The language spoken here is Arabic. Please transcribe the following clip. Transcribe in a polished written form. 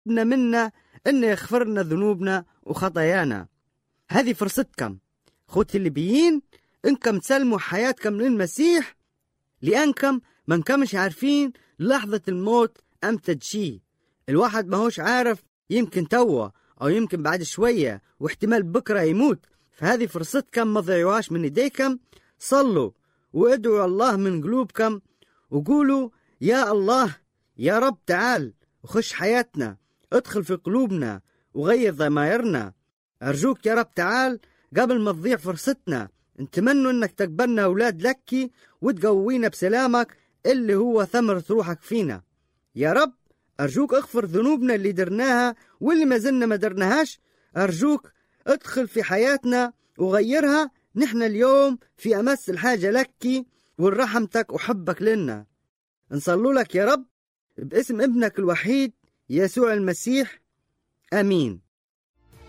منا إنه يغفر لنا ذنوبنا وخطايانا. هذه فرصتكم خوتي الليبيين، إنكم تسلموا حياتكم للمسيح، لأنكم ما نكمش عارفين لحظة الموت أمتى تجي. الواحد ما هوش عارف، يمكن توا أو يمكن بعد شوية، واحتمال بكرة يموت. فهذه فرصتكم، ما تضيعوهاش من يديكم. صلوا وادعوا الله من قلوبكم وقولوا يا الله يا رب تعال وخش حياتنا، ادخل في قلوبنا وغير ضمائرنا. أرجوك يا رب تعال قبل ما تضيع فرصتنا. نتمنى انك تقبلنا أولاد لك وتقوينا بسلامك اللي هو ثمرة روحك فينا. يا رب أرجوك اغفر ذنوبنا اللي درناها واللي ما زلنا ما درناهاش. أرجوك ادخل في حياتنا وغيرها. نحن اليوم في أمس الحاجة لك ورحمتك وحبك لنا. نصلوا لك يا رب باسم ابنك الوحيد يسوع المسيح، آمين.